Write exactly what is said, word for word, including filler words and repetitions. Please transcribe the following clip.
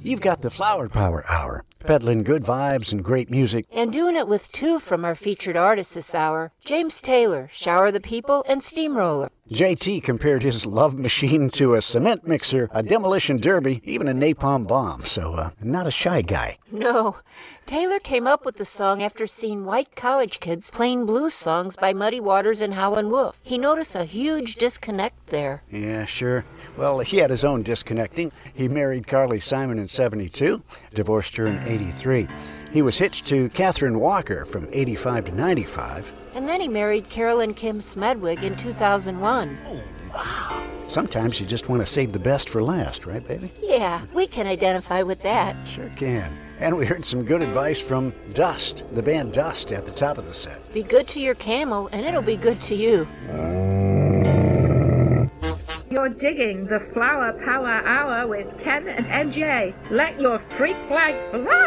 You've got the Flower Power Hour, peddling good vibes and great music. And doing it with two from our featured artists this hour, James Taylor, Shower the People, and Steamroller. J T compared his love machine to a cement mixer, a demolition derby, even a napalm bomb, so uh, not a shy guy. No, Taylor came up with the song after seeing white college kids playing blues songs by Muddy Waters and Howlin' Wolf. He noticed a huge disconnect there. Yeah, sure. Well, he had his own disconnecting. He married Carly Simon in seventy-two, divorced her in eighty-three. He was hitched to Catherine Walker from eighty-five to ninety-five. And then he married Carolyn Kim Smedwig in two thousand one. Oh, wow. Sometimes you just want to save the best for last, right, baby? Yeah, we can identify with that. Sure can. And we heard some good advice from Dust, the band Dust, at the top of the set. Be good to your camel, and it'll be good to you. You're digging the Flower Power Hour with Ken and M J. Let your freak flag fly!